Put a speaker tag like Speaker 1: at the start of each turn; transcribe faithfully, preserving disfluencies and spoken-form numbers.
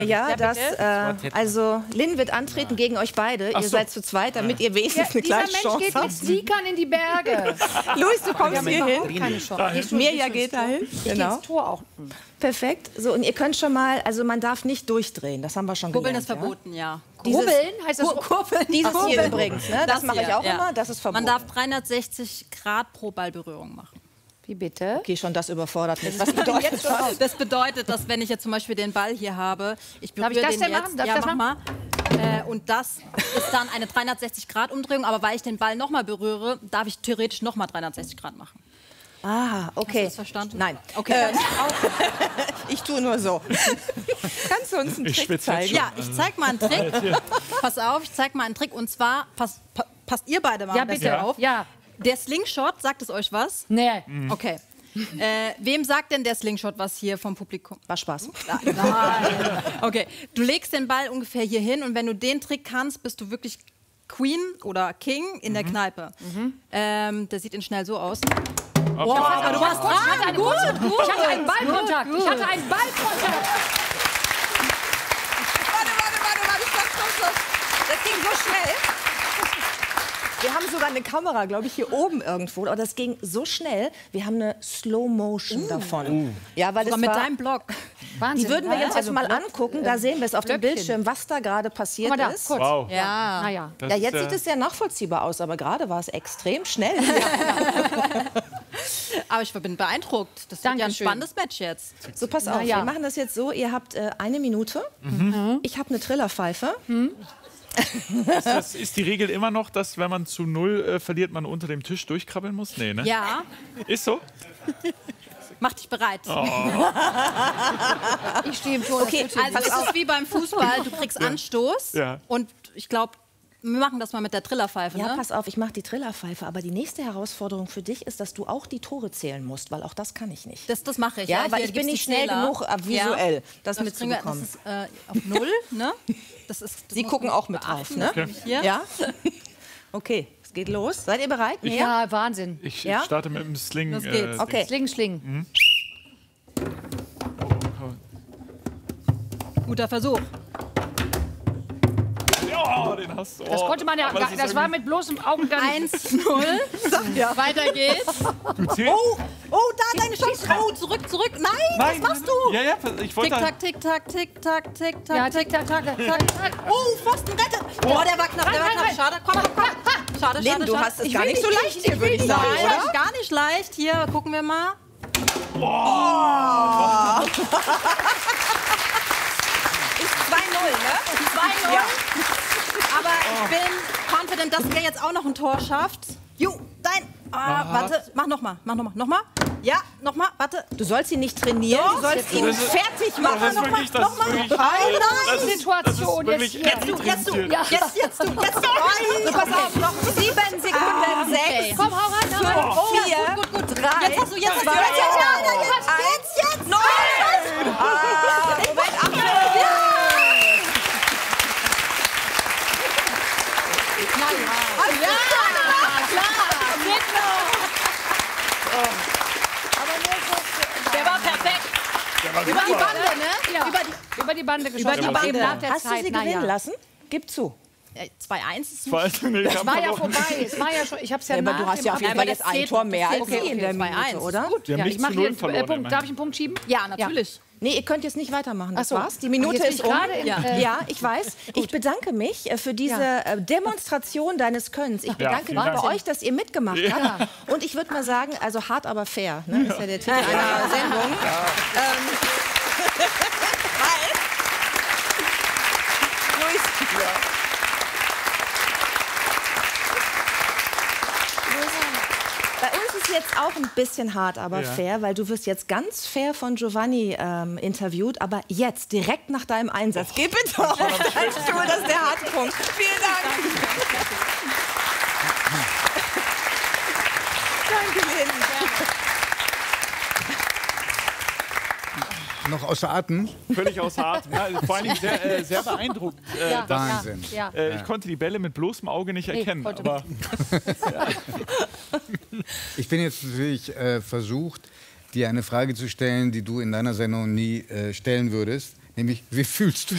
Speaker 1: Ja,
Speaker 2: Ja,
Speaker 1: das,
Speaker 2: bitte.
Speaker 1: äh, also Lynn wird antreten gegen euch beide. Ihr
Speaker 3: so.
Speaker 1: seid zu zweit, damit ihr wenigstens eine
Speaker 2: Dieser
Speaker 1: kleine
Speaker 2: Mensch
Speaker 1: Chance
Speaker 2: geht mit
Speaker 1: habt.
Speaker 2: Sneakern in die Berge.
Speaker 1: Luis, du kommst hier hin.
Speaker 2: Keine Chance. Gehst du-
Speaker 1: Mirja
Speaker 2: gehst du
Speaker 1: geht
Speaker 2: ins Tor?
Speaker 1: dahin.
Speaker 2: Ich gehe
Speaker 1: Genau.
Speaker 2: ins Tor auch.
Speaker 1: Perfekt. So, und ihr könnt schon mal, also man darf nicht durchdrehen. Das haben wir schon
Speaker 4: Kurbeln
Speaker 1: gelernt.
Speaker 4: ist verboten, ja.
Speaker 1: Dieses-
Speaker 2: Kurbeln heißt das.
Speaker 4: Kur- Kurbeln.
Speaker 1: Dieses
Speaker 4: Kurbeln.
Speaker 1: hier übrigens, ne? Das,
Speaker 4: Das
Speaker 1: mache ich
Speaker 4: hier,
Speaker 1: auch
Speaker 4: ja.
Speaker 1: immer. Das ist verboten.
Speaker 4: Man darf dreihundertsechzig Grad pro Ballberührung machen.
Speaker 2: Wie bitte?
Speaker 1: Okay, schon das überfordert mich. Was bedeutet das?
Speaker 4: Das bedeutet, dass wenn ich jetzt zum Beispiel den Ball hier habe, ich berühre
Speaker 2: Darf ich das
Speaker 4: den
Speaker 2: denn
Speaker 4: jetzt,
Speaker 2: machen? Darf ich
Speaker 4: ja,
Speaker 2: das
Speaker 4: mach mal. Äh, und das ist dann eine dreihundertsechzig Grad Umdrehung, aber weil ich den Ball nochmal berühre, darf ich theoretisch nochmal dreihundertsechzig Grad machen.
Speaker 1: Ah, okay.
Speaker 4: Hast du das verstanden?
Speaker 1: Nein.
Speaker 4: Okay.
Speaker 1: Äh, ich tue nur so. Kannst du uns einen
Speaker 3: Ich
Speaker 1: Trick
Speaker 3: schwitze
Speaker 1: zeigen?
Speaker 3: jetzt
Speaker 4: Ja, ich zeig mal einen Trick. Pass auf, ich zeig mal einen Trick. Und zwar, pass, pa, passt ihr beide mal
Speaker 2: Ja,
Speaker 4: am besten
Speaker 2: bitte.
Speaker 4: auf.
Speaker 2: Ja.
Speaker 4: Der Slingshot, sagt es euch was?
Speaker 2: Nee.
Speaker 4: Okay. Äh, wem sagt denn der Slingshot was hier vom Publikum?
Speaker 1: War Spaß.
Speaker 4: Nein. Okay, du legst den Ball ungefähr hier hin und wenn du den Trick kannst, bist du wirklich Queen oder King in der Kneipe. Ähm, der sieht in schnell so aus.
Speaker 3: Boah,
Speaker 4: aber du warst
Speaker 2: Ich hatte
Speaker 4: dran.
Speaker 2: einen,
Speaker 4: Gut,
Speaker 2: gut, ich hatte einen Ballkontakt. Ich hatte einen Ballkontakt.
Speaker 1: Warte, warte, warte, warte, stopp, stopp, stopp. Das ging so schnell. Wir haben sogar eine Kamera, glaube ich, hier oben irgendwo. Aber das ging so schnell. Wir haben eine Slow-Motion davon. Ja, weil das
Speaker 4: Aber mit
Speaker 1: war,
Speaker 4: deinem Block.
Speaker 2: Wahnsinn.
Speaker 1: die würden wir
Speaker 2: Ja,
Speaker 1: jetzt
Speaker 2: also
Speaker 1: mal
Speaker 2: Block-
Speaker 1: angucken. Da sehen wir es auf dem
Speaker 2: Blöckchen.
Speaker 1: Bildschirm, was da gerade passiert
Speaker 2: Guck mal da,
Speaker 1: ist.
Speaker 2: kurz.
Speaker 3: wow.
Speaker 4: Ja.
Speaker 2: Naja.
Speaker 3: Das
Speaker 1: Ja,
Speaker 3: ist,
Speaker 1: jetzt
Speaker 3: äh,
Speaker 1: sieht es sehr nachvollziehbar aus, aber gerade war es extrem schnell.
Speaker 4: Aber ich bin beeindruckt. Das wird ja ein
Speaker 2: Dankeschön.
Speaker 4: spannendes Match jetzt.
Speaker 1: So, pass auf,
Speaker 2: Na ja.
Speaker 1: wir machen das jetzt so. Ihr habt äh, eine Minute. Ich habe eine Trillerpfeife.
Speaker 3: ist, das, ist die Regel immer noch, dass wenn man zu null äh, verliert, man unter dem Tisch durchkrabbeln muss? Nee, ne?
Speaker 4: Ja,
Speaker 3: Ist so?
Speaker 4: mach dich bereit.
Speaker 2: Ich stehe im Tor.
Speaker 1: Okay,
Speaker 2: das wird
Speaker 4: Also
Speaker 2: schon-
Speaker 4: es ist wie beim Fußball, du kriegst Anstoß
Speaker 3: Ja.
Speaker 4: und ich glaube, wir machen das mal mit der Trillerpfeife,
Speaker 1: Ja,
Speaker 4: ne?
Speaker 1: pass auf, ich mache die Trillerpfeife. Aber die nächste Herausforderung für dich ist, dass du auch die Tore zählen musst, weil auch das kann ich nicht.
Speaker 4: Das, das mache ich.
Speaker 1: Ja,
Speaker 4: Hier
Speaker 1: weil ich bin
Speaker 4: gibt's
Speaker 1: nicht
Speaker 4: die
Speaker 1: schnell
Speaker 4: Zähler.
Speaker 1: genug, äh, visuell das
Speaker 4: Das, kriegen wir, das
Speaker 1: mitzubekommen.
Speaker 4: ist äh, auf null, ne? Das ist, das
Speaker 1: Sie
Speaker 4: muss
Speaker 1: gucken
Speaker 4: man
Speaker 1: auch mit drauf,
Speaker 4: beachten,
Speaker 1: ne?
Speaker 4: Okay. Hier.
Speaker 1: Ja? Okay, es geht los. Seid ihr bereit? Ja.
Speaker 2: Ja, Wahnsinn.
Speaker 3: Ich
Speaker 1: Ja?
Speaker 3: starte mit dem Sling.
Speaker 4: Los geht's.
Speaker 1: Okay.
Speaker 2: Sling, Schling.
Speaker 4: Guter Versuch.
Speaker 3: Ja, den hast du.
Speaker 2: Das konnte man ja,
Speaker 3: Aber
Speaker 2: das,
Speaker 3: ist
Speaker 2: war
Speaker 3: irgendwie-
Speaker 2: mit bloßem Augen gar nicht.
Speaker 4: eins null. Ja. Weiter geht's.
Speaker 3: Du zählst?
Speaker 4: Oh, oh, da deine Chance. Oh, zurück, zurück. Nein,
Speaker 3: Nein,
Speaker 4: was machst du?
Speaker 3: Ja, ja, ich wollte.
Speaker 4: Tick-Tack, tick-tack, tick-tack, tick-tack,
Speaker 2: Ja,
Speaker 4: tick-tack,
Speaker 2: tick-tack,
Speaker 4: tick-tack. Oh, Pfosten, rette. Oh, der war knapp, der war
Speaker 2: Nein, nein,
Speaker 4: knapp. Schade, komm, komm, komm. Schade,
Speaker 1: Lynn,
Speaker 4: schade,
Speaker 1: du
Speaker 4: schade.
Speaker 1: hast es
Speaker 4: Ich
Speaker 1: gar
Speaker 4: will
Speaker 1: nicht so
Speaker 4: nicht,
Speaker 1: leicht
Speaker 4: ich
Speaker 1: hier,
Speaker 4: will
Speaker 1: würde ich
Speaker 4: nicht.
Speaker 1: sagen,
Speaker 4: Nein,
Speaker 1: oder?
Speaker 4: das ist gar nicht leicht. Hier, gucken wir mal.
Speaker 1: Ist zwei null, ne?
Speaker 4: zwei null.
Speaker 1: Ja.
Speaker 4: Aber ich bin confident, dass ihr jetzt auch noch ein Tor schafft. Ju, dein. Ah, warte, mach nochmal, mach nochmal, nochmal. Ja, nochmal, warte.
Speaker 1: Du sollst ihn nicht trainieren,
Speaker 4: Doch.
Speaker 1: du sollst ihn
Speaker 3: Das ist-
Speaker 1: fertig
Speaker 3: Das
Speaker 1: machen.
Speaker 3: ist wirklich, das ist wirklich,
Speaker 4: Nein, nein.
Speaker 3: das ist,
Speaker 2: Situation
Speaker 3: das ist wirklich
Speaker 2: jetzt hier.
Speaker 4: Jetzt du, jetzt du,
Speaker 3: trainiert.
Speaker 2: Ja.
Speaker 4: jetzt, jetzt du, jetzt du.
Speaker 1: So, pass auf, noch sieben Sekunden,
Speaker 4: okay.
Speaker 1: sechs,
Speaker 2: Komm, hau rein, hau rein.
Speaker 1: fünf, vier,
Speaker 4: gut, gut, gut.
Speaker 1: drei,
Speaker 4: Jetzt hast du, jetzt hast du,
Speaker 1: zwei,
Speaker 4: jetzt, jetzt, jetzt, jetzt,
Speaker 1: eins,
Speaker 4: jetzt, jetzt.
Speaker 1: neun. Ah, Moment, Achtung.
Speaker 4: Der war perfekt.
Speaker 3: Der war
Speaker 4: Über die
Speaker 3: super.
Speaker 4: Bande, ne?
Speaker 2: Ja.
Speaker 4: Über die
Speaker 2: Über die Bande geschossen.
Speaker 4: die
Speaker 2: aber
Speaker 4: Bande.
Speaker 2: eben nach der
Speaker 1: Hast du
Speaker 2: Zeit,
Speaker 1: sie
Speaker 2: na
Speaker 1: gewinnen
Speaker 2: ja.
Speaker 1: lassen? Gib zu.
Speaker 4: äh, zwei eins ist
Speaker 3: Vor allem, nee, ich
Speaker 2: Es
Speaker 3: hab
Speaker 2: war ja
Speaker 3: verloren.
Speaker 2: vorbei. Es war ja schon. Ich habe es ja,
Speaker 1: Ja, aber
Speaker 2: nach
Speaker 1: du hast
Speaker 2: dem
Speaker 1: ja auf jeden
Speaker 2: Abend-
Speaker 1: Fall
Speaker 4: aber
Speaker 1: jetzt
Speaker 4: das
Speaker 1: ein
Speaker 4: zählt-
Speaker 1: Tor
Speaker 4: das
Speaker 1: mehr
Speaker 4: zählt
Speaker 1: als
Speaker 4: so.
Speaker 1: sie in der
Speaker 4: Okay, zwei
Speaker 1: Minute,
Speaker 4: eins.
Speaker 1: oder?
Speaker 3: Wir haben
Speaker 2: Ja,
Speaker 3: nicht
Speaker 2: ich mache
Speaker 3: zu
Speaker 2: hier
Speaker 3: null
Speaker 2: einen
Speaker 3: verloren.
Speaker 2: äh, Punkt.
Speaker 3: immerhin.
Speaker 2: Darf ich einen Punkt schieben?
Speaker 4: Ja, natürlich.
Speaker 1: Nee, ihr könnt jetzt nicht weitermachen. Das
Speaker 2: Ach so.
Speaker 1: war's. Die Minute
Speaker 2: Jetzt bin
Speaker 1: ist
Speaker 2: ich
Speaker 1: um.
Speaker 2: gerade im,
Speaker 1: ja.
Speaker 2: äh,
Speaker 1: ja, ich weiß. Ich bedanke mich äh, für diese
Speaker 2: Ja.
Speaker 1: äh, Demonstration deines Könnens. Ich bedanke
Speaker 3: vielen
Speaker 1: mich
Speaker 3: Dank.
Speaker 1: bei euch, dass ihr mitgemacht habt. Und ich würde mal sagen, also hart, aber fair. Ne? Ist ja der Titel einer Sendung. Ähm, weil, Luis, bei uns ist jetzt auch ein bisschen hart, aber
Speaker 3: Ja.
Speaker 1: fair, weil du wirst jetzt ganz fair von Giovanni ähm, interviewt, aber jetzt, direkt nach deinem Einsatz. Geh bitte auf deinen Stuhl, das ist der harte Punkt. Vielen Dank. Danke, Lynn.
Speaker 5: Noch außer Atem?
Speaker 3: Völlig außer Atem. Ja, vor allem sehr, äh, sehr beeindruckend. Äh,
Speaker 2: Ja.
Speaker 3: dass,
Speaker 5: Wahnsinn.
Speaker 2: Ja.
Speaker 3: äh, ich konnte die Bälle mit bloßem Auge nicht erkennen.
Speaker 2: konnte
Speaker 3: Aber
Speaker 5: Ich bin jetzt natürlich äh, versucht, dir eine Frage zu stellen, die du in deiner Sendung nie äh, stellen würdest. Nämlich, wie fühlst du